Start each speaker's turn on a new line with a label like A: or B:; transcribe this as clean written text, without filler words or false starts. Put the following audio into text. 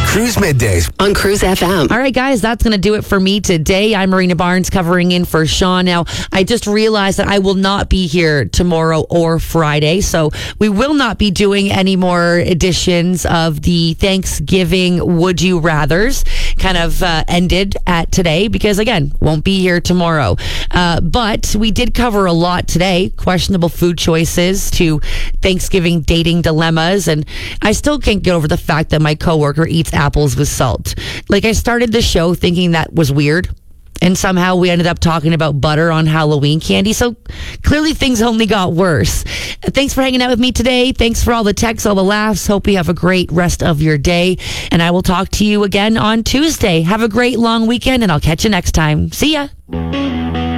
A: Cruise Middays
B: on Cruise FM.
C: All right, guys, that's going to do it for me today. I'm Marina Barnes covering in for Sean. Now, I just realized that I will not be here tomorrow or Friday, so we will not be doing any more editions of the Thanksgiving Would You Rathers. Kind of ended at today because, again, won't be here tomorrow. But we did cover a lot today. Questionable food choices to Thanksgiving dating dilemmas. And I still can't get over the fact that my coworker eats apples with salt. Like, I started the show thinking that was weird. And somehow we ended up talking about butter on Halloween candy. So clearly things only got worse. Thanks for hanging out with me today. Thanks for all the texts, all the laughs. Hope you have a great rest of your day. And I will talk to you again on Tuesday. Have a great long weekend, and I'll catch you next time. See ya.